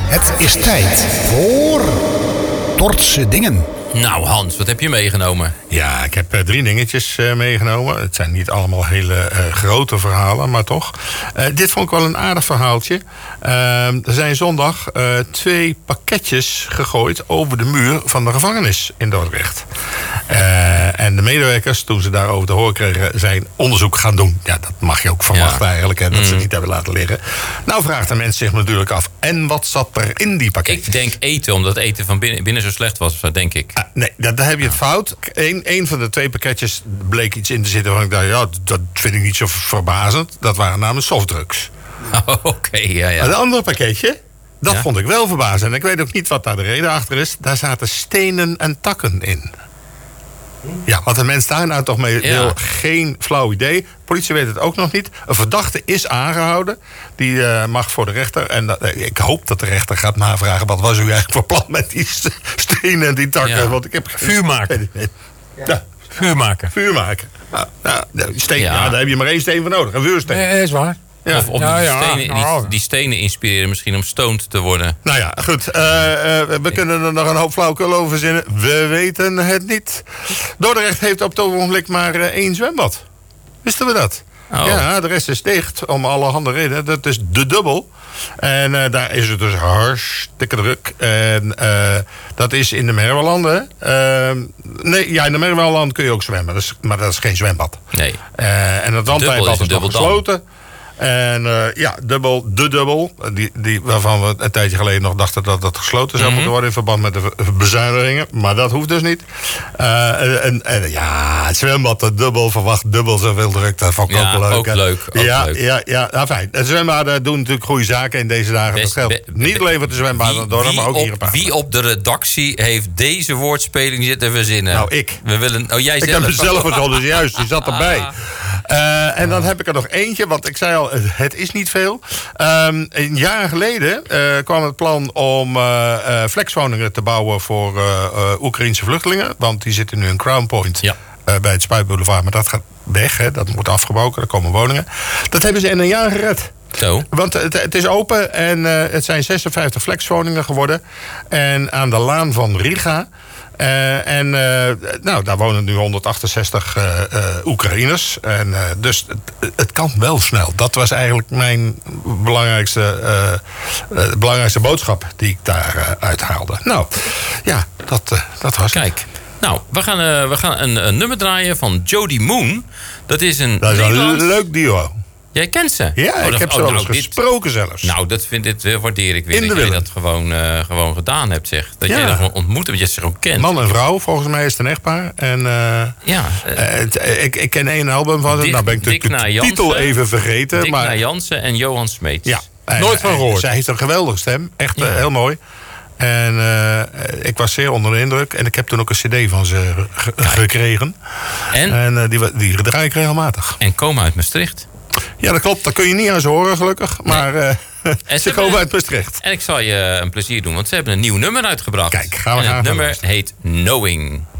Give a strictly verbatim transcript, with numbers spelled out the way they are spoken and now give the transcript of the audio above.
Het is tijd voor Dordtse dingen. Nou Hans, wat heb je meegenomen? Ja, ik heb uh, drie dingetjes uh, meegenomen. Het zijn niet allemaal hele uh, grote verhalen, maar toch. Uh, dit vond ik wel een aardig verhaaltje. Uh, er zijn zondag uh, twee pakketjes gegooid over de muur van de gevangenis in Dordrecht. Uh, en de medewerkers, toen ze daarover te horen kregen, zijn onderzoek gaan doen. Ja, dat mag je ook verwachten ja. eigenlijk, hè, dat mm. ze het niet hebben laten liggen. Nou vraagt de mens zich natuurlijk af, en wat zat er in die pakketjes? Ik denk eten, omdat eten van binnen, binnen zo slecht was, denk ik. Ah, nee, daar heb je het fout. Eén een van de twee pakketjes bleek iets in te zitten waarvan ik dacht, ja, dat vind ik niet zo verbazend. Dat waren namelijk softdrugs. Oh, Oké, okay, ja, ja. Het andere pakketje, dat ja? vond ik wel verbazend. En ik weet ook niet wat daar de reden achter is. Daar zaten stenen en takken in. Ja, wat de mens daar nou toch mee wil, ja. geen flauw idee. De politie weet het ook nog niet. Een verdachte is aangehouden. Die uh, mag voor de rechter. En uh, ik hoop dat de rechter gaat navragen, wat was u eigenlijk voor plan met die stenen en die takken? Ja. Want ik heb vuur maken. Ja. Ja. Vuur maken. Vuur maken. Nou, nou, steen, ja. Ja, daar heb je maar één steen voor nodig. Een vuursteen. Nee, dat is waar. Ja. Of, of ja, die, ja, stenen, nou. die, die stenen inspireren misschien om stoned te worden. Nou ja, goed. Uh, uh, we kunnen er nog een hoop flauwekul over verzinnen. We weten het niet. Dordrecht heeft op het ogenblik maar uh, één zwembad. Wisten we dat? Oh. Ja, de rest is dicht, om allerhande redenen. Dat is de dubbel. En uh, daar is het dus hartstikke druk. En uh, dat is in de Merwelanden. Uh, nee, ja, in de Merwelanden kun je ook zwemmen. Dat is, maar dat is geen zwembad. Nee. Uh, en het Randwijnbad is, is nog gesloten. En uh, ja, dubbel, de dubbel. Die, die, waarvan we een tijdje geleden nog dachten dat dat gesloten zou mm-hmm. moeten worden in verband met de bezuinigingen. Maar dat hoeft dus niet. Uh, en, en ja, het zwembad, de dubbel, verwacht dubbel zoveel druk. Dat vond ik ja, ook leuk. Ook leuk ook ja, leuk. ja, ja, nou fijn. De zwembaden doen natuurlijk goede zaken in deze dagen. Best, dat geldt be, be, niet alleen voor de zwembaden door, maar ook op, hier een paar. Wie op de redactie heeft deze woordspeling zitten verzinnen? Nou, ik. We willen, oh, jij ik zelf. heb het zelf al, dus juist, die zat erbij. Uh, en dan heb ik er nog eentje, want ik zei al, het is niet veel. Um, een jaar geleden uh, kwam het plan om uh, uh, flexwoningen te bouwen voor uh, uh, Oekraïense vluchtelingen. Want die zitten nu in Crown Point ja. uh, bij het Spuitboulevard. Maar dat gaat weg, hè, dat moet afgebroken, er komen woningen. Dat hebben ze in een jaar gered. Zo. Want het, het is open en uh, het zijn zesenvijftig flexwoningen geworden. En aan de laan van Riga. Uh, en uh, nou, daar wonen nu honderdachtenzestig uh, uh, Oekraïners. En, uh, dus het, het kan wel snel. Dat was eigenlijk mijn belangrijkste, uh, uh, belangrijkste boodschap die ik daar uh, uithaalde. Nou, ja, dat, uh, dat was Kijk. het. Nou, we gaan, uh, we gaan een, een nummer draaien van Jody Moon. Dat is een Dat is een leuk duo. Jij kent ze? Ja, oh, ik dat, heb ze oh, wel nou, eens gesproken dit, zelfs. Nou, dat, vind, dit uh, waardeer ik weer. In dat de jij Willem. dat gewoon, uh, gewoon gedaan hebt, zeg. Dat ja. jij dat gewoon ontmoet hebt, dat je ze gewoon kent. Man en vrouw, volgens mij is het een echtpaar. En uh, ja, uh, uh, het, ik, ik ken één album van ze. Nou ben ik Dick de, de titel even vergeten. Dick maar Jansen en Johan Smeets. Ja, nooit van gehoord. Zij heeft een geweldige stem. Echt ja. uh, heel mooi. En uh, ik was zeer onder de indruk. En ik heb toen ook een cd van ze ge- gekregen. En, en uh, die, die draai ik regelmatig. En komen uit Maastricht. Ja, dat klopt. Dat kun je niet aan ze horen, gelukkig. Maar uh, ze, ze komen uit Maastricht. En ik zal je een plezier doen, want ze hebben een nieuw nummer uitgebracht. Kijk, gaan we en gaan. Het nummer heet Knowing.